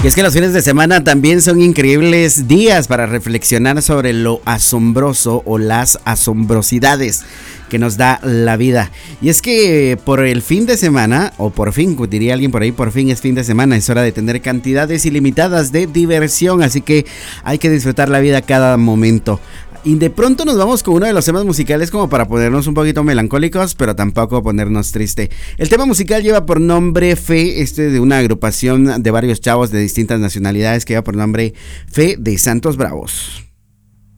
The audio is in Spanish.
Y es que los fines de semana también son increíbles días para reflexionar sobre lo asombroso o las asombrosidades que nos da la vida. Y es que por el fin de semana, o por fin, diría alguien por ahí, por fin es fin de semana, es hora de tener cantidades ilimitadas de diversión, así que hay que disfrutar la vida cada momento. Y de pronto nos vamos con uno de los temas musicales como para ponernos un poquito melancólicos, pero tampoco ponernos triste. El tema musical lleva por nombre Fe, de una agrupación de varios chavos de distintas nacionalidades que lleva por nombre Fe de Santos Bravos.